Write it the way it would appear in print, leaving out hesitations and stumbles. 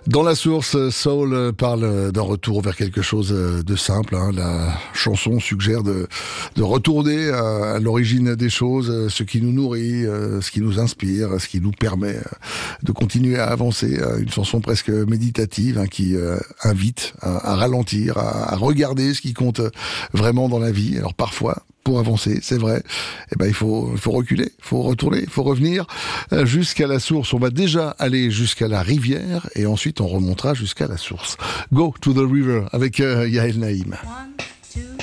Dans la source, Soul parle d'un retour vers quelque chose de simple. La chanson suggère de retourner à l'origine des choses, ce qui nous nourrit, ce qui nous inspire, ce qui nous permet de continuer à avancer. Une chanson presque méditative qui invite à ralentir, à regarder ce qui compte vraiment dans la vie. Alors parfois, pour avancer, c'est vrai, il faut reculer, il faut retourner, il faut revenir jusqu'à la source. On va déjà aller jusqu'à la rivière et ensuite on remontera jusqu'à la source. Go to the river avec Yael Naïm. 1,